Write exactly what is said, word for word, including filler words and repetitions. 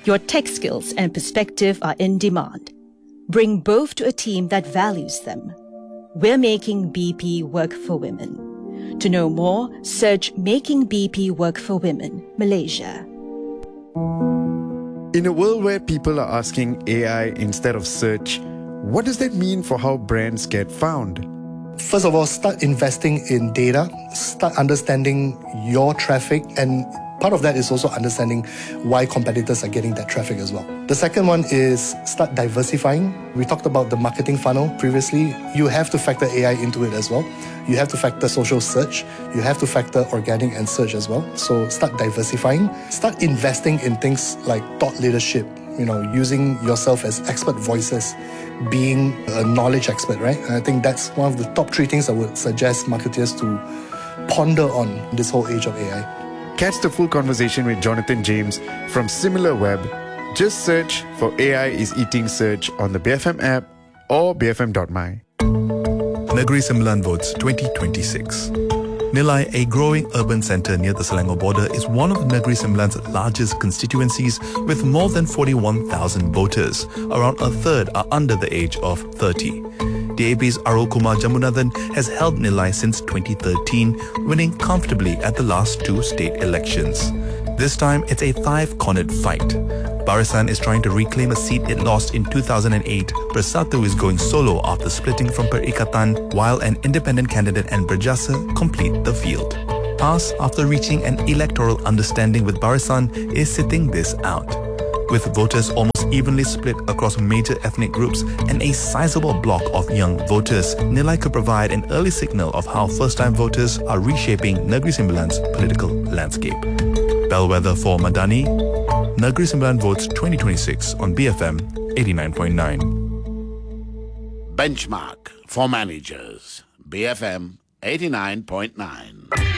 Your tech skills and perspective are in demand. Bring both to a team that values them. We're making B P work for women. To know more, search Making B P Work for Women, Malaysia. In a world where people are asking A I instead of search, what does that mean for how brands get found? First of all, start investing in data, start understanding your traffic, and part of that is also understanding why competitors are getting that traffic as well. The second one is start diversifying. We talked about the marketing funnel previously. You have to factor A I into it as well. You have to factor social search. You have to factor organic and search as well. So start diversifying. Start investing in things like thought leadership, you know, using yourself as expert voices, being a knowledge expert, right? And I think that's one of the top three things I would suggest marketers to ponder on this whole age of A I. Catch the full conversation with Jonathan James from SimilarWeb. Just search for A I is Eating Search on the B F M app or b f m dot my. Negeri Sembilan Votes twenty twenty-six. Nilai, a growing urban centre near the Selangor border, is one of Negeri Sembilan's largest constituencies with more than forty-one thousand voters. Around a third are under the age of thirty. D A P's Arul Kumar Jamunathan has held Nilai since twenty thirteen, winning comfortably at the last two state elections. This time, it's a five-cornered fight. Barisan is trying to reclaim a seat it lost in two thousand eight. Bersatu is going solo after splitting from Perikatan, while an independent candidate and Berjasa complete the field. PAS, after reaching an electoral understanding with Barisan, is sitting this out. With voters almost evenly split across major ethnic groups and a sizable block of young voters, Nilai could provide an early signal of how first-time voters are reshaping Negeri Sembilan's political landscape. Bellwether for Madani, Negeri Sembilan Votes twenty twenty-six on B F M eighty-nine point nine. Benchmark for managers, B F M eighty-nine point nine.